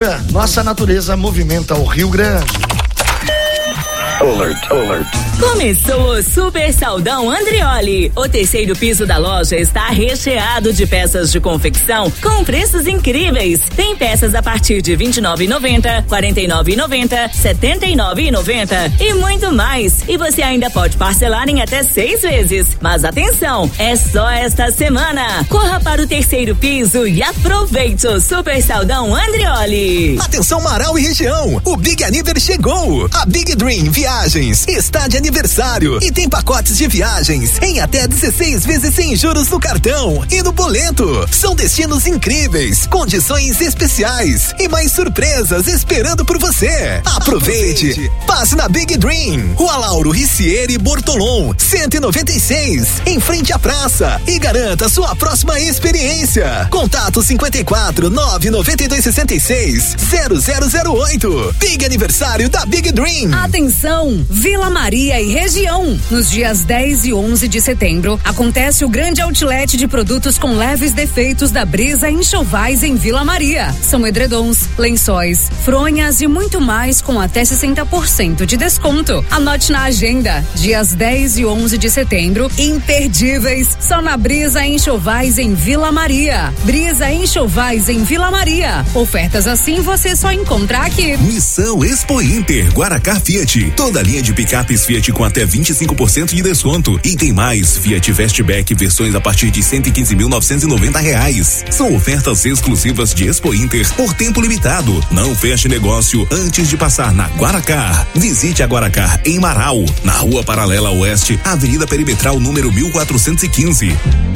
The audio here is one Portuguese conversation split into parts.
Nossa natureza movimenta o Rio Grande. Alert, alert. Começou o Super Saldão Andrioli. O terceiro piso da loja está recheado de peças de confecção com preços incríveis. Tem peças a partir de R$ 29,90, R$ 49,90, R$ 79,90 e muito mais. E você ainda pode parcelar em até 6 vezes. Mas atenção, é só esta semana. Corra para o terceiro piso e aproveite o Super Saldão Andrioli. Atenção Marau e região, o Big Aniver chegou. A Big Dream Viagens está de aniversário e tem pacotes de viagens em até 16 vezes sem juros no cartão e no boleto. São destinos incríveis, condições especiais e mais surpresas esperando por você. Aproveite! Passe na Big Dream, Rua Lauro Ricieri Bortolom, 196, em frente à praça, e garanta sua próxima experiência. Contato 54 99266 0008. Big aniversário da Big Dream. Atenção, Vila Maria e região. Nos dias 10 e 11 de setembro, acontece o grande outlet de produtos com leves defeitos da Brisa Enxovais em Vila Maria. São edredons, lençóis, fronhas e muito mais com até 60% de desconto. Anote na agenda, dias 10 e 11 de setembro, imperdíveis, só na Brisa Enxovais em Vila Maria. Brisa Enxovais em Vila Maria. Ofertas assim você só encontra aqui. Missão Expo Inter, Guaracá Fiat. Toda a linha de picapes Fiat com até 25% de desconto. E tem mais, Fiat Fastback versões a partir de R$115.990. São ofertas exclusivas de Expo Inter por tempo limitado. Não feche negócio antes de passar na Guaracar. Visite a Guaracar em Marau, na Rua Paralela Oeste, Avenida Perimetral número 1415.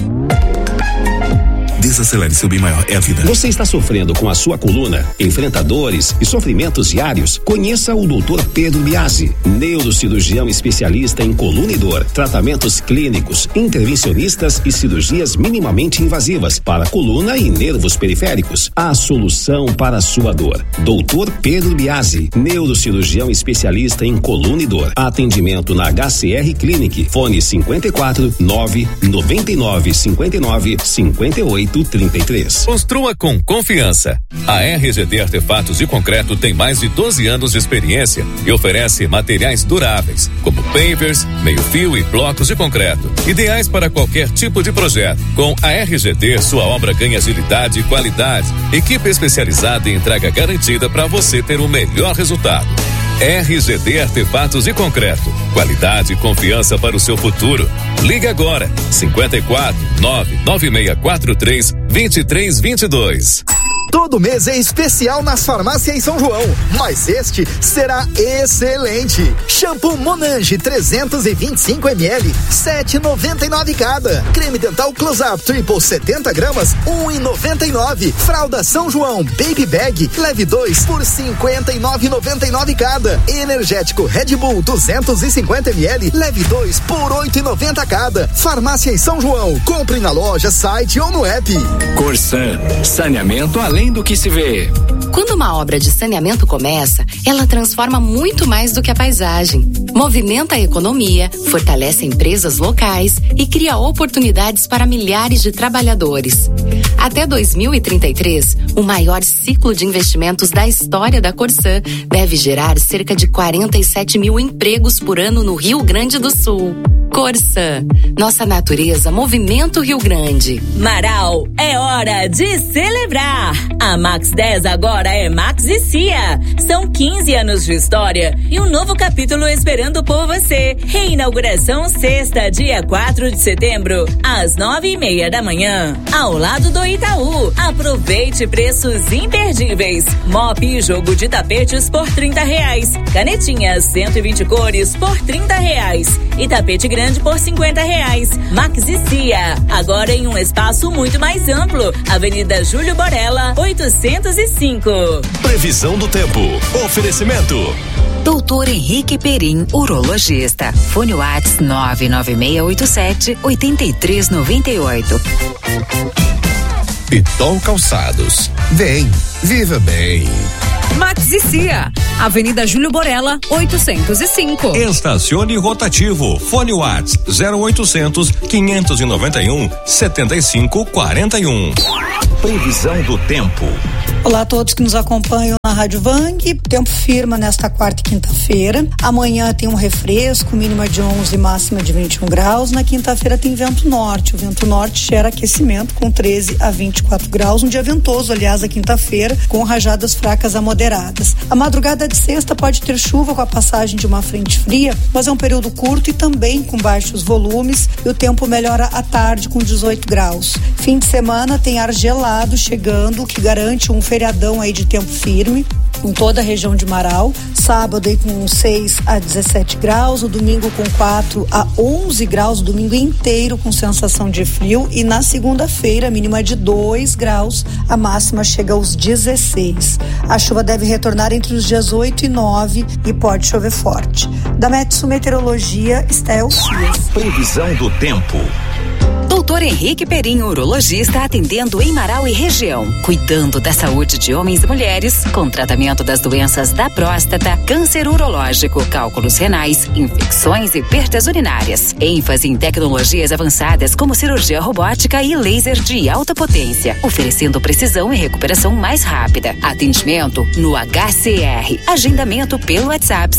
Desacelere, seu bem maior é a vida. Você está sofrendo com a sua coluna, enfrenta dores e sofrimentos diários? Conheça o Dr. Pedro Biasi, neurocirurgião especialista em coluna e dor, tratamentos clínicos, intervencionistas e cirurgias minimamente invasivas para coluna e nervos periféricos. A solução para a sua dor. Dr. Pedro Biasi, neurocirurgião especialista em coluna e dor. Atendimento na HCR Clinic. Fone 54 999 59 58 33. Construa com confiança. A RGD Artefatos de Concreto tem mais de 12 anos de experiência e oferece materiais duráveis, como pavers, meio-fio e blocos de concreto, ideais para qualquer tipo de projeto. Com a RGD, sua obra ganha agilidade e qualidade. Equipe especializada e entrega garantida para você ter o melhor resultado. RGD Artefatos de Concreto. Qualidade e confiança para o seu futuro. Liga agora, 54 99643 2322. Todo mês é especial nas farmácias São João, mas este será excelente. Shampoo Monange 325 ml, 7,99 cada. Creme dental Close Up Triple 70 gramas, 1,99. Fralda São João Baby Bag, leve 2 por 59,99 cada. Energético Red Bull 250 ml, leve 2 por 8,90 cada. Farmácias São João, compre na loja, site ou no app. Corsan, saneamento além do que se vê. Quando uma obra de saneamento começa, ela transforma muito mais do que a paisagem. Movimenta a economia, fortalece empresas locais e cria oportunidades para milhares de trabalhadores. Até 2033, o maior ciclo de investimentos da história da Corsan deve gerar cerca de 47 mil empregos por ano no Rio Grande do Sul. Corsan, nossa natureza movimenta o Rio Grande. Marau, é hora de celebrar! A Max 10 agora é Max e Cia. São 15 anos de história e um novo capítulo esperando por você. Reinauguração sexta, dia 4 de setembro, às 9:30 da manhã, ao lado do Itaú. Aproveite preços imperdíveis. Mop e jogo de tapetes por R$30. Canetinhas 120 cores por R$30. E tapete grande por R$50. Max e Cia, agora em um espaço muito mais amplo. Avenida Júlio Borella, 805. Previsão do tempo. Oferecimento. Doutor Henrique Perim, urologista. Fone WhatsApp 99687-8398. Pitol Calçados. Vem, viva bem. Max e Cia, Avenida Júlio Borella, 805. Estacione rotativo. Fone WhatsApp 0800 591 7541. Previsão do tempo. Olá a todos que nos acompanham na Rádio Vang. Tempo firme nesta quarta e quinta-feira. Amanhã tem um refresco, mínima de 11 e máxima de 21 graus. Na quinta-feira tem vento norte. O vento norte gera aquecimento com 13 a 24 graus. Um dia ventoso, aliás, a quinta-feira, com rajadas fracas a moderadas. A madrugada de sexta pode ter chuva com a passagem de uma frente fria, mas é um período curto e também com baixos volumes. E o tempo melhora à tarde com 18 graus. Fim de semana tem ar gelado chegando, que garante um feriadão aí de tempo firme em toda a região de Marau. Sábado aí com 6 a 17 graus, o domingo com 4 a 11 graus, o domingo inteiro com sensação de frio, e na segunda-feira mínima de 2 graus, a máxima chega aos 16. A chuva deve retornar entre os dias 8 e 9 e pode chover forte. Da Metsu Meteorologia, Estel Cias. Previsão do tempo. Doutor Henrique Perim, urologista, atendendo em Marau e região, cuidando da saúde de homens e mulheres, com tratamento das doenças da próstata, câncer urológico, cálculos renais, infecções e perdas urinárias. ênfase em tecnologias avançadas como cirurgia robótica e laser de alta potência, oferecendo precisão e recuperação mais rápida. Atendimento no HCR. Agendamento pelo WhatsApp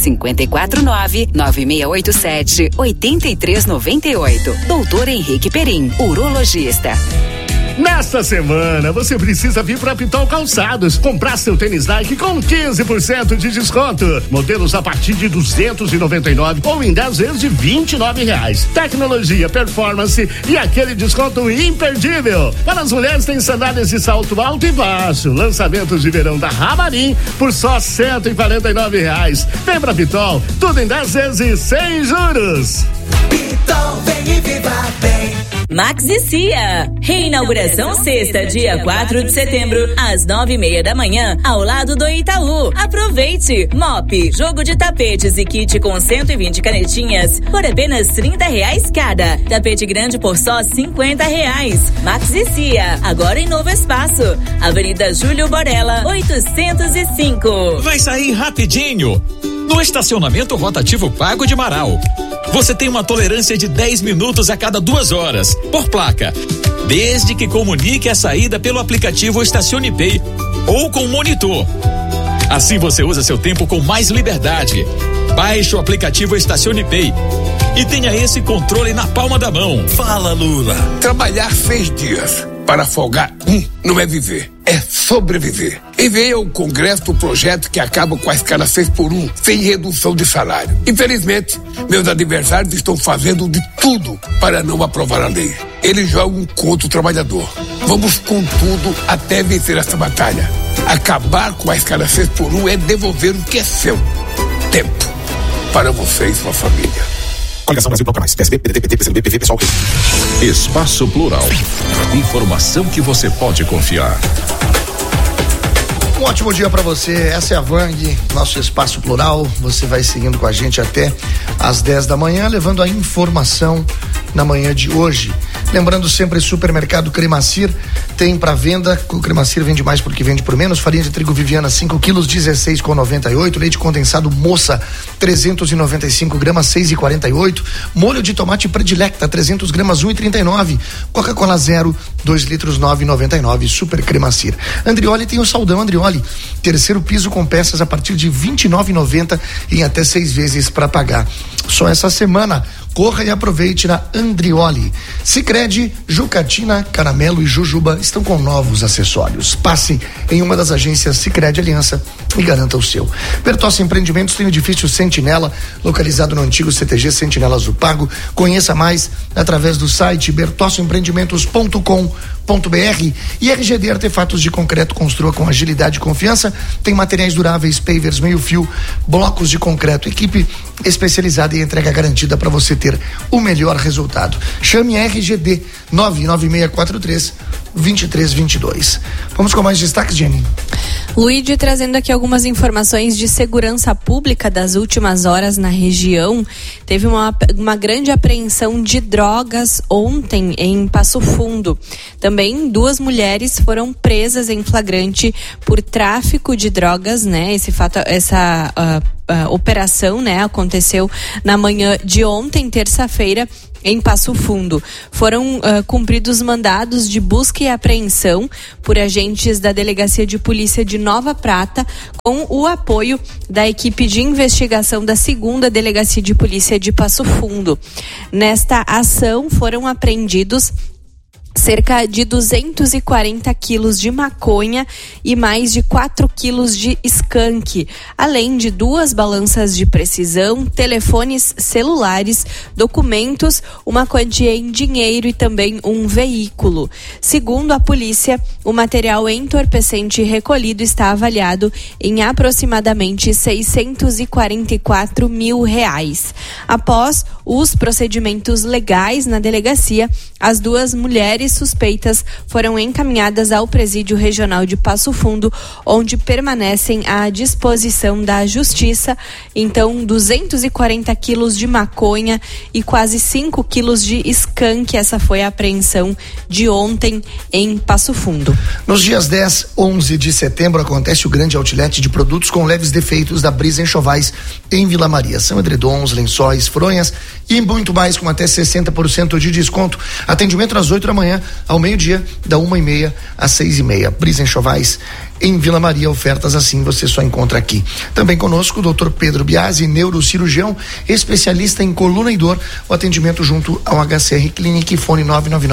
549-9687-8398. Doutor Henrique Perim, urologista. Nesta semana, você precisa vir para Pitol Calçados, comprar seu tênis Nike com 15% de desconto. Modelos a partir de R$299 ou em 10 vezes de R$29. Tecnologia, performance e aquele desconto imperdível. Para as mulheres tem sandálias de salto alto e baixo. Lançamentos de verão da Ramarim por só R$149. Vem pra Pitol, tudo em 10 vezes sem juros. Pitol, vem e viva bem. Max e Cia. Reinauguração sexta, dia 4 de setembro, às 9:30 da manhã, ao lado do Itaú. Aproveite! Mop, jogo de tapetes e kit com 120 canetinhas por apenas R$30 cada. Tapete grande por só R$50. Max e Cia, agora em novo espaço. Avenida Júlio Borella, 805. Vai sair rapidinho. No estacionamento rotativo pago de Marau, você tem uma tolerância de 10 minutos a cada 2 horas, por placa, desde que comunique a saída pelo aplicativo Estacione Pay ou com monitor. Assim você usa seu tempo com mais liberdade. Baixe o aplicativo Estacione Pay e tenha esse controle na palma da mão. Fala, Lula. Trabalhar 6 dias para folgar não é viver, é sobreviver. E veio ao Congresso o projeto que acaba com a escala 6x1, sem redução de salário. Infelizmente, meus adversários estão fazendo de tudo para não aprovar a lei. Eles jogam contra o trabalhador. Vamos com tudo até vencer essa batalha. Acabar com a escala 6x1 é devolver o que é seu. Tempo para você e sua família. Coligação Brasil Toca Mais. PSB, PDT, PT, PCdoB, PV, Pessoal. Espaço Plural. Informação que você pode confiar. Um ótimo dia para você. Essa é a Vang, nosso Espaço Plural. Você vai seguindo com a gente até às 10 da manhã, levando a informação na manhã de hoje. Lembrando sempre, Supermercado Cremacir tem para venda. O Cremacir vende mais porque vende por menos. Farinha de trigo Viviana 5 quilos 16,98. Leite condensado Moça 395 gramas 6,48. Molho de tomate Predilecta 300 gramas 1,39. Coca-Cola Zero 2 litros 9,99. Super Cremacir. Andrioli tem o Saldão Andrioli, terceiro piso com peças a partir de R$29,90 em até 6 vezes para pagar. Só essa semana. Corra e aproveite na Andrioli. Sicredi, Jucatina, Caramelo e Jujuba estão com novos acessórios. Passe em uma das agências Sicredi Aliança e garanta o seu. Bertossi Empreendimentos tem o edifício Sentinela, localizado no antigo CTG Sentinela Azul Pago. Conheça mais através do site bertossiempreendimentos.com.br. E RGD Artefatos de Concreto, construa com agilidade e confiança. Tem materiais duráveis, pavers, meio-fio, blocos de concreto, equipe especializada e entrega garantida para você ter o melhor resultado. Chame a RGD 99643-2322. Vamos com mais destaques, Jenny. Luigi trazendo aqui algumas informações de segurança pública das últimas horas na região. Teve uma grande apreensão de drogas ontem em Passo Fundo. Também 2 mulheres foram presas em flagrante por tráfico de drogas, né? Essa operação, né, aconteceu na manhã de ontem, terça-feira, em Passo Fundo. Foram cumpridos mandados de busca e apreensão por agentes da Delegacia de Polícia de Nova Prata, com o apoio da equipe de investigação da 2ª Delegacia de Polícia de Passo Fundo. Nesta ação foram apreendidos cerca de 240 quilos de maconha e mais de 4 quilos de skunk, além de 2 balanças de precisão, telefones celulares, documentos, uma quantia em dinheiro e também um veículo. Segundo a polícia, o material entorpecente recolhido está avaliado em aproximadamente R$644 mil. Após os procedimentos legais na delegacia, as 2 mulheres suspeitas foram encaminhadas ao Presídio Regional de Passo Fundo, onde permanecem à disposição da Justiça. Então, 240 quilos de maconha e quase 5 quilos de skunk. Essa foi a apreensão de ontem em Passo Fundo. Nos dias 10, 11 de setembro acontece o grande outlet de produtos com leves defeitos da Brisa Enxovais em Vila Maria. São edredons, lençóis, fronhas e muito mais, com até 60% de desconto. Atendimento às 8 da manhã ao meio-dia, da 1h30 às 6h30. Brisa Enxovais em Vila Maria, ofertas assim você só encontra aqui. Também conosco o Dr. Pedro Biasi, neurocirurgião, especialista em coluna e dor. O atendimento junto ao HCR Clinic, fone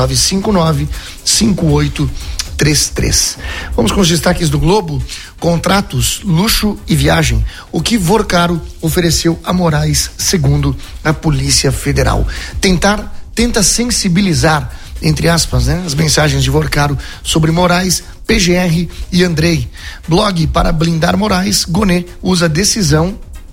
999-59-5833. Vamos com os destaques do Globo. Contratos, luxo e viagem. O que Vorcaro ofereceu a Moraes, segundo a Polícia Federal. Tenta sensibilizar, entre aspas, né, as mensagens de Vorcaro sobre Moraes, PGR e Andrei. Blog para blindar Moraes, Gonê usa decisão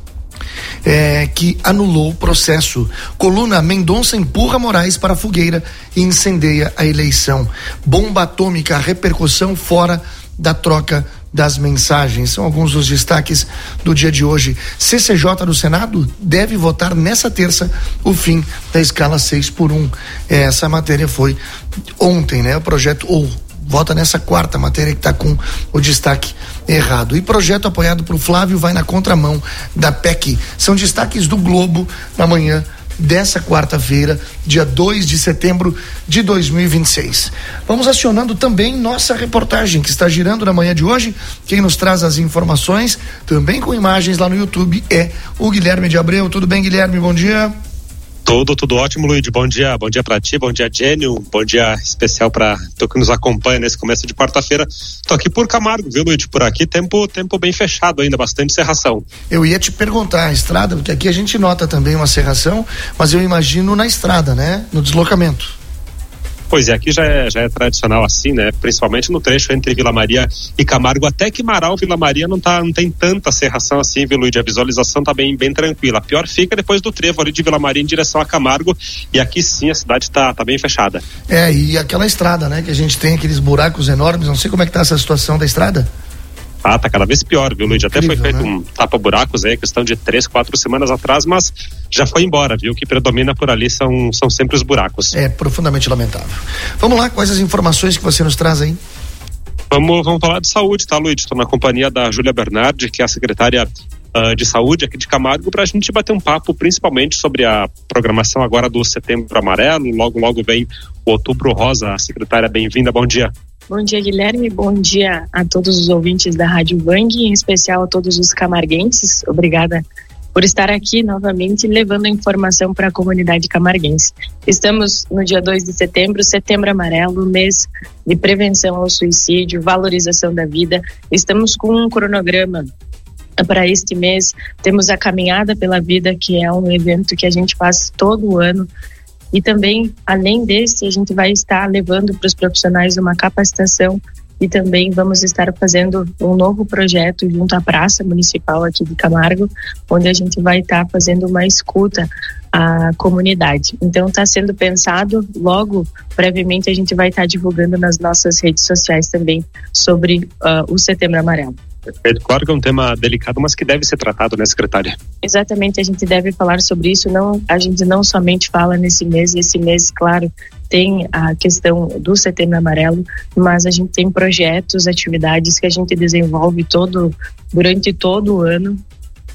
que anulou o processo. Coluna, Mendonça empurra Moraes para a fogueira e incendeia a eleição. Bomba atômica, repercussão fora da troca das mensagens. São alguns dos destaques do dia de hoje. CCJ do Senado deve votar nessa terça o fim da escala 6x1. Essa matéria foi ontem, né? O projeto, ou vota nessa quarta matéria que está com o destaque errado. E projeto apoiado por Flávio vai na contramão da PEC. São destaques do Globo na manhã dessa quarta-feira, dia 2 de setembro de 2026. Vamos acionando também nossa reportagem que está girando na manhã de hoje. Quem nos traz as informações, também com imagens lá no YouTube, é o Guilherme de Abreu. Tudo bem, Guilherme? Bom dia. Tudo ótimo, Luiz. Bom dia pra ti, bom dia, Gênio. Bom dia especial para tu que nos acompanha nesse começo de quarta-feira. Tô aqui por Camargo, viu, Luiz? Por aqui, tempo bem fechado ainda, bastante cerração. Eu ia te perguntar a estrada, porque aqui a gente nota também uma cerração, mas eu imagino na estrada, né? No deslocamento. Pois é, aqui já é tradicional assim, né? Principalmente no trecho entre Vila Maria e Camargo, até que Marau, Vila Maria não tem tanta serração assim, viu, Luiz? A visualização tá bem tranquila. A pior fica depois do trevo ali de Vila Maria em direção a Camargo, e aqui sim a cidade tá bem fechada. E aquela estrada, né? Que a gente tem aqueles buracos enormes, não sei como é que tá essa situação da estrada. Tá cada vez pior, viu, Luiz? Até foi feito, né, um tapa-buracos aí, questão de 3-4 semanas atrás, mas já foi embora, viu? O que predomina por ali são sempre os buracos. É profundamente lamentável. Vamos lá, quais as informações que você nos traz aí? Vamos falar de saúde, tá, Luiz? Estou na companhia da Júlia Bernardi, que é a secretária de saúde aqui de Camargo, para a gente bater um papo principalmente sobre a programação agora do Setembro Amarelo. Logo vem o Outubro Rosa. Secretária, bem-vinda, bom dia. Bom dia, Guilherme, bom dia a todos os ouvintes da Rádio Vang, em especial a todos os camarguenses. Obrigada por estar aqui novamente levando a informação para a comunidade camarguense. Estamos no dia 2 de setembro, Setembro Amarelo, mês de prevenção ao suicídio, valorização da vida. Estamos com um cronograma para este mês. Temos a Caminhada pela Vida, que é um evento que a gente faz todo ano. E também, além desse, a gente vai estar levando para os profissionais uma capacitação, e também vamos estar fazendo um novo projeto junto à Praça Municipal aqui de Camargo, onde a gente vai estar fazendo uma escuta à comunidade. Então está sendo pensado, logo, brevemente, a gente vai estar divulgando nas nossas redes sociais também sobre o Setembro Amarelo. Perfeito. Claro que é um tema delicado, mas que deve ser tratado, né, secretária? Exatamente, a gente deve falar sobre isso. A gente não somente fala nesse mês, esse mês, claro, tem a questão do Setembro Amarelo, mas a gente tem projetos, atividades que a gente desenvolve durante todo o ano,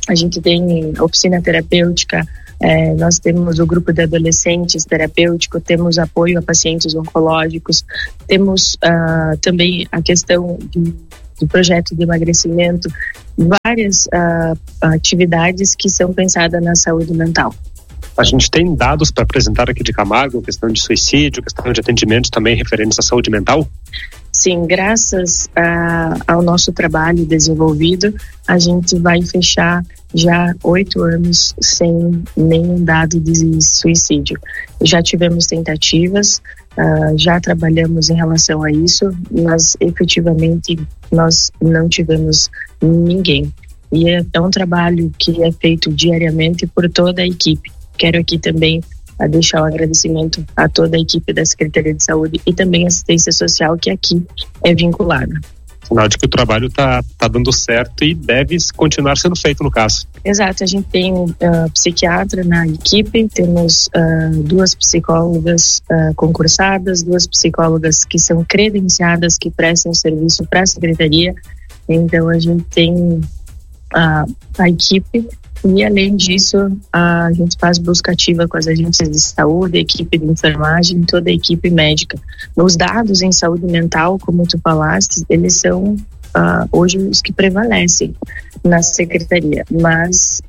A gente tem oficina terapêutica, nós temos o grupo de adolescentes terapêutico, temos apoio a pacientes oncológicos, temos também a questão do projeto de emagrecimento, várias atividades que são pensadas na saúde mental. A gente tem dados para apresentar aqui de Camargo, questão de suicídio, questão de atendimentos também referentes à saúde mental? Sim, graças ao nosso trabalho desenvolvido, a gente vai fechar já 8 anos sem nenhum dado de suicídio. Já tivemos tentativas, já trabalhamos em relação a isso, mas efetivamente nós não tivemos ninguém. E é um trabalho que é feito diariamente por toda a equipe. Quero aqui também deixar o agradecimento a toda a equipe da Secretaria de Saúde e também a assistência social que aqui é vinculada. Sinal de que o trabalho está dando certo e deve continuar sendo feito no caso. Exato, a gente tem psiquiatra na equipe, temos 2 psicólogas concursadas, 2 psicólogas que são credenciadas, que prestam serviço para a Secretaria. Então a gente tem a equipe. E além disso, a gente faz busca ativa com as agências de saúde, a equipe de enfermagem, toda a equipe médica. Os dados em saúde mental, como tu falaste, eles são hoje os que prevalecem na secretaria, mas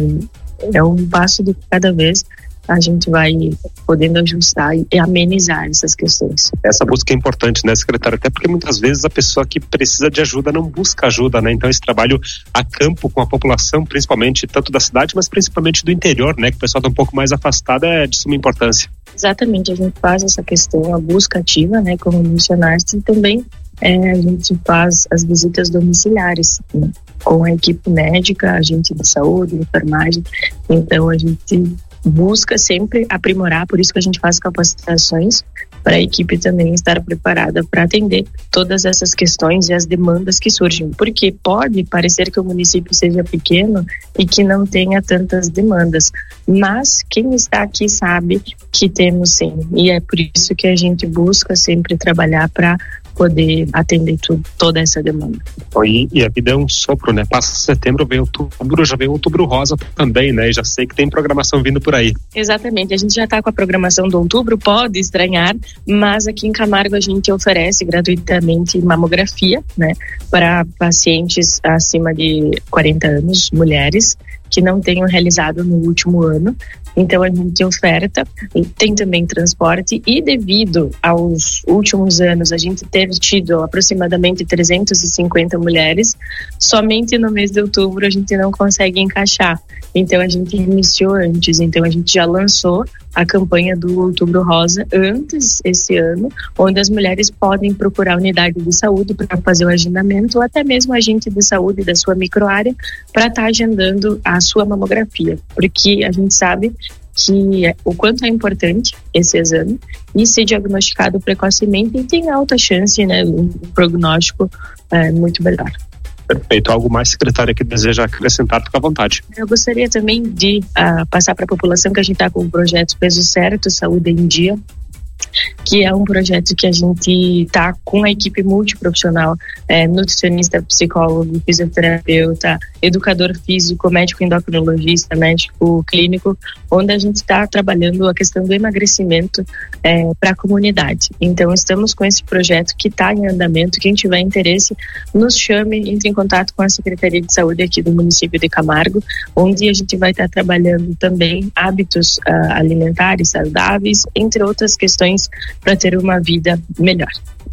é um passo de cada vez a gente vai podendo ajustar e amenizar essas questões. Essa busca é importante, né, secretária? Até porque muitas vezes a pessoa que precisa de ajuda não busca ajuda, né? Então esse trabalho a campo com a população, principalmente tanto da cidade, mas principalmente do interior, né, que o pessoal está um pouco mais afastado, é de suma importância. Exatamente, a gente faz essa questão, a busca ativa, né, como mencionaste, e também a gente faz as visitas domiciliares, né, com a equipe médica, agente de saúde, enfermagem. Então a gente busca sempre aprimorar, por isso que a gente faz capacitações para a equipe também estar preparada para atender todas essas questões e as demandas que surgem, porque pode parecer que o município seja pequeno e que não tenha tantas demandas, mas quem está aqui sabe que temos sim, e é por isso que a gente busca sempre trabalhar para poder atender toda essa demanda. E a vida é um sopro, né? Passa setembro, vem outubro, já vem outubro rosa também, né? E já sei que tem programação vindo por aí. Exatamente, a gente já está com a programação do outubro, pode estranhar, mas aqui em Camargo a gente oferece gratuitamente mamografia, né? Para pacientes acima de 40 anos, mulheres, que não tenham realizado no último ano. Então a gente oferta, tem também transporte, e devido aos últimos anos a gente teve tido aproximadamente 350 mulheres, somente no mês de outubro a gente não consegue encaixar. Então a gente iniciou antes, então a gente já lançou a campanha do Outubro Rosa antes esse ano, onde as mulheres podem procurar a unidade de saúde para fazer o agendamento, ou até mesmo a agente de saúde da sua microárea para estar agendando a sua mamografia, porque a gente sabe que o quanto é importante esse exame e ser diagnosticado precocemente, e tem alta chance, né, um prognóstico muito melhor. Perfeito. Algo mais, secretária, que deseja acrescentar, fica à vontade. Eu gostaria também de passar para a população que a gente está com o projeto Peso Certo, Saúde em Dia, que é um projeto que a gente está com a equipe multiprofissional, nutricionista, psicólogo, fisioterapeuta, educador físico, médico endocrinologista, médico clínico, onde a gente está trabalhando a questão do emagrecimento para a comunidade. Então estamos com esse projeto que está em andamento. Quem tiver interesse, nos chame, entre em contato com a Secretaria de Saúde aqui do município de Camargo, onde a gente vai estar trabalhando também hábitos alimentares saudáveis, entre outras questões, para ter uma vida melhor.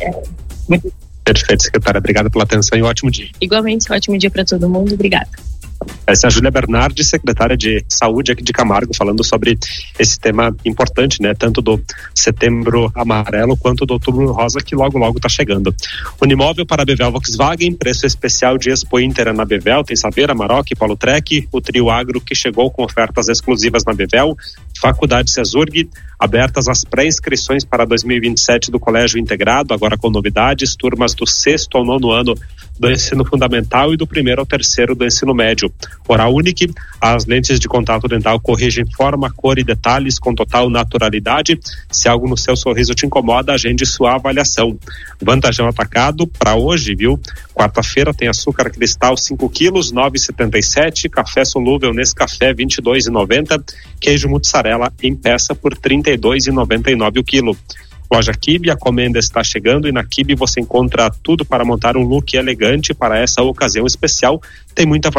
Perfeito, secretária. Obrigada pela atenção e um ótimo dia. Igualmente, um ótimo dia para todo mundo. Obrigada. Essa é a Júlia Bernardi, secretária de Saúde aqui de Camargo, falando sobre esse tema importante, né? Tanto do Setembro Amarelo quanto do Outubro Rosa, que logo está chegando. Unimóvel para Bevel Volkswagen, preço especial de Expo Inter na Bevel, tem Saber, Amarok, Polo Trek, o Trio Agro que chegou com ofertas exclusivas na Bevel. Faculdade CESURG, abertas as pré-inscrições para 2027 do Colégio Integrado, agora com novidades, turmas do 6º ao 9º ano do ensino fundamental e do 1º ao 3º do ensino médio. Oral Unique, as lentes de contato dental corrigem forma, cor e detalhes com total naturalidade. Se algo no seu sorriso te incomoda, agende sua avaliação. Vantajão Atacado para hoje, viu? Quarta-feira tem açúcar cristal 5 quilos, 9,77, café solúvel Nescafé 22,90, queijo mussarela em peça por 32,99 o quilo. Loja Kibe, a comenda está chegando e na Kibe você encontra tudo para montar um look elegante para essa ocasião especial. Tem muita